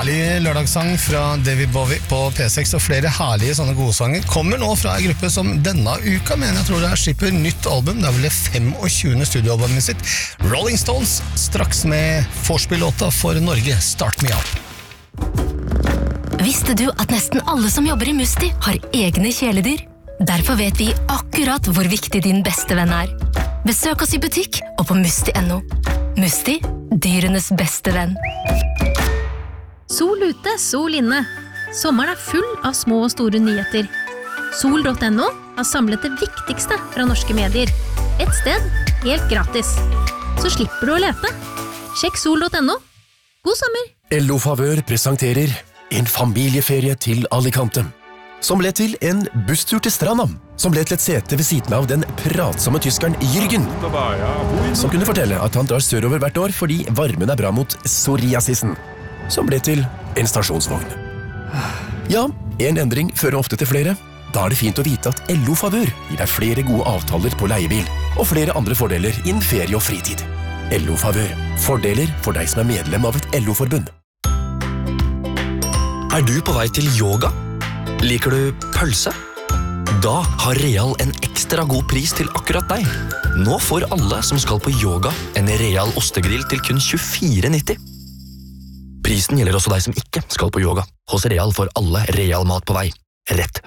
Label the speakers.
Speaker 1: Herlig lørdagssang fra David Bowie på P6, og flere herlige sånne gode sanger kommer nå fra en gruppe som denne uka mener jeg tror det slipper nytt album. Det vel det 25. studioalbumet sitt. Rolling Stones, straks med vorspiel-låta for Norge, Start Me Up.
Speaker 2: Visste du at nesten alle som jobber i Musti har egne kjæledyr? Derfor vet vi akkurat hvor viktig din beste venn er. Besøk oss i butikk og på musti.no. Musti, dyrenes beste venn.
Speaker 3: Sol ute, sol inne. Sommeren full av små og store nyheter. Sol.no har samlet det viktigste fra norske medier. Et sted, helt gratis. Så slipper du å lete. Sjekk sol.no. God sommer!
Speaker 4: LO Favør presenterer en familieferie til Alicante. Som ble til en busstur til stranda. Som ble til et sete ved siden av den pratsomme tyskeren Jürgen. Som kunne fortelle at han drar sørover hvert år fordi varmen er bra mot psoriasisen. Som ble til en stasjonsvogn. Ja, en endring fører ofte til flere. Da er det fint å vite at LO Favør gir deg flere gode avtaler på leiebil, og flere andre fordeler innen ferie og fritid. LO Favør. Fordeler for deg som er medlem av et LO-forbund.
Speaker 5: Er du på vei til yoga? Liker du pølse? Da har Real en ekstra god pris til akkurat deg. Nå får alle som skal på yoga en Real ostegrill til kun 24,90. Prisen gjelder også deg som ikke skal på yoga. Hos Real får alle Real mat på vei. Rett